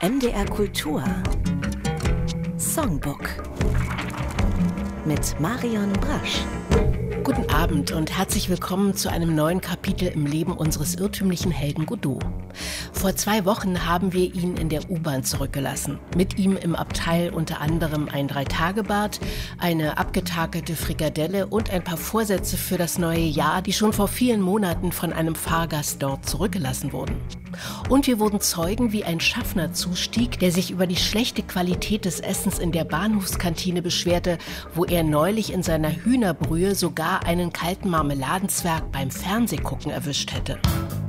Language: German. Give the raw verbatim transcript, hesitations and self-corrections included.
M D R Kultur Songbook mit Marion Brasch. Guten Abend und herzlich willkommen zu einem neuen Kapitel im Leben unseres irrtümlichen Helden Godot. Vor zwei Wochen haben wir ihn in der U-Bahn zurückgelassen. Mit ihm im Abteil unter anderem ein Drei-Tage-Bad, eine abgetakelte Frikadelle und ein paar Vorsätze für das neue Jahr, die schon vor vielen Monaten von einem Fahrgast dort zurückgelassen wurden. Und wir wurden Zeugen, wie ein Schaffner zustieg, der sich über die schlechte Qualität des Essens in der Bahnhofskantine beschwerte, wo er neulich in seiner Hühnerbrühe sogar einen kalten Marmeladenzwerg beim Fernsehgucken erwischt hätte.